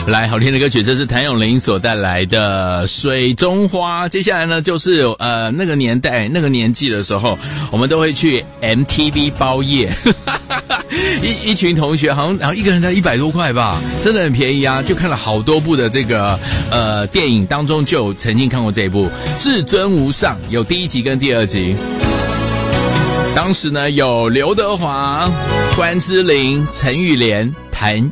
来，好听的歌曲，这是谭咏麟所带来的《水中花》。接下来呢，就是那个年代、那个年纪的时候，我们都会去 MTV 包夜，一群同学，好像一个人才100多块吧，真的很便宜啊！就看了好多部的这个电影，当中就有曾经看过这一部《至尊无上》，有第1集跟第2集。当时呢，有刘德华、关之琳、陈玉莲、谭